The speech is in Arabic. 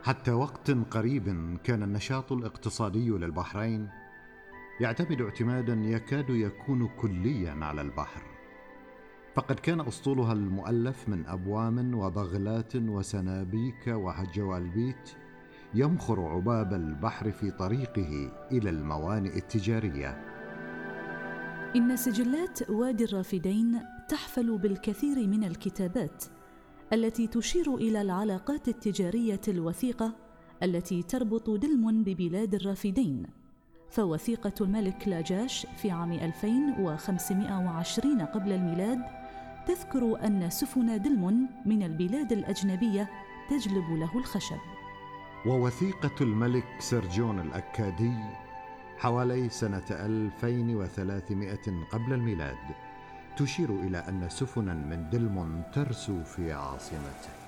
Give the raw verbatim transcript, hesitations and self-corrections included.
حتى وقت قريب كان النشاط الاقتصادي للبحرين يعتمد اعتمادا يكاد يكون كليا على البحر، فقد كان أسطولها المؤلف من أبوام وبغلات وسنابيك وجوالبيت يمخر عباب البحر في طريقه إلى الموانئ التجارية. إن سجلات وادي الرافدين تحفل بالكثير من الكتابات التي تشير إلى العلاقات التجارية الوثيقة التي تربط دلم ببلاد الرافدين. فوثيقة الملك لاجاش في عام ألفين وخمسمائة وعشرين قبل الميلاد تذكر أن سفن دلم من البلاد الأجنبية تجلب له الخشب. ووثيقة الملك سرجون الأكادي حوالي سنة ألفين وثلاثمائة قبل الميلاد تشير إلى أن سفنا من دلم ترسو في عاصمته.